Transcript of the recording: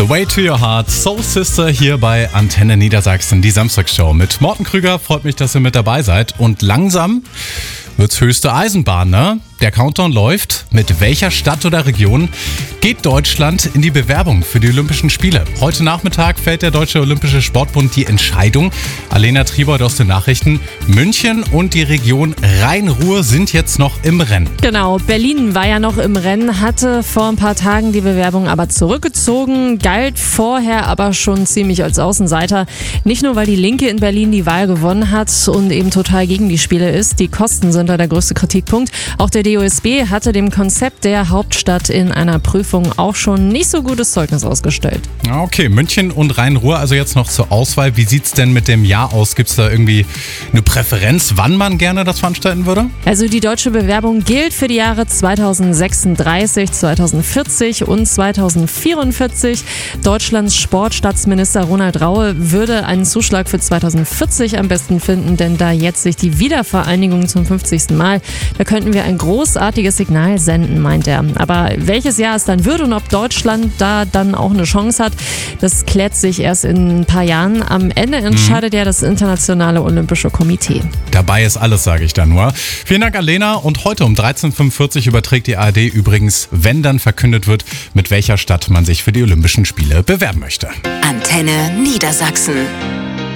The Way to Your Heart, Soul Sister hier bei Antenne Niedersachsen, die Samstagsshow mit Morten Krüger. Freut mich, dass ihr mit dabei seid. Und langsam wird's höchste Eisenbahn, ne? Der Countdown läuft. Mit welcher Stadt oder Region geht Deutschland in die Bewerbung für die Olympischen Spiele? Heute Nachmittag fällt der Deutsche Olympische Sportbund die Entscheidung. Alena Triebold aus den Nachrichten. München und die Region Rhein-Ruhr sind jetzt noch im Rennen. Genau, Berlin war ja noch im Rennen, hatte vor ein paar Tagen die Bewerbung aber zurückgezogen, galt vorher aber schon ziemlich als Außenseiter. Nicht nur, weil die Linke in Berlin die Wahl gewonnen hat und eben total gegen die Spiele ist. Die Kosten sind da der größte Kritikpunkt. Auch der DOSB hatte dem Konzept der Hauptstadt in einer Prüfung auch schon nicht so gutes Zeugnis ausgestellt. Okay, München und Rhein-Ruhr also jetzt noch zur Auswahl. Wie sieht's denn mit dem Jahr aus? Gibt's da irgendwie eine Präferenz, wann man gerne das veranstalten würde? Also die deutsche Bewerbung gilt für die Jahre 2036, 2040 und 2044. Deutschlands Sportstaatsminister Ronald Raue würde einen Zuschlag für 2040 am besten finden, denn da jetzt sich die Wiedervereinigung zum 50. Mal, da könnten wir ein großartiges Signal senden, meint er. Aber welches Jahr es dann wird und ob Deutschland da dann auch eine Chance hat, das klärt sich erst in ein paar Jahren. Am Ende entscheidet ja das Internationale Olympische Komitee. Dabei ist alles, sage ich da nur. Vielen Dank, Alena. Und heute um 13.45 Uhr überträgt die ARD übrigens, wenn dann verkündet wird, mit welcher Stadt man sich für die Olympischen Spiele bewerben möchte. Antenne Niedersachsen.